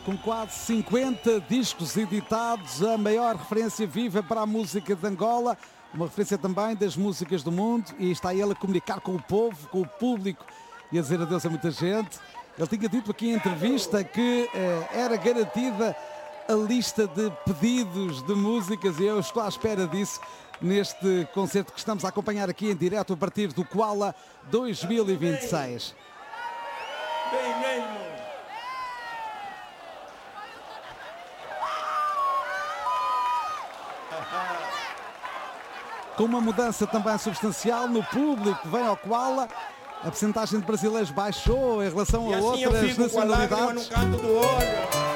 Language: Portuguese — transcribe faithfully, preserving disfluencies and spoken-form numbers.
Com quase cinquenta discos editados, a maior referência viva para a música de Angola, uma referência também das músicas do mundo, e está ele a comunicar com o povo, com o público e a dizer adeus a muita gente. Ele tinha dito aqui em entrevista que eh, era garantida a lista de pedidos de músicas e eu estou à espera disso neste concerto que estamos a acompanhar aqui em direto a partir do Koala dois mil e vinte e seis. Bem mesmo. Com uma mudança também substancial no público, vem ao Koala, a percentagem de brasileiros baixou em relação E a assim eu outras fico com a lágrima no nacionalidades. canto do olho.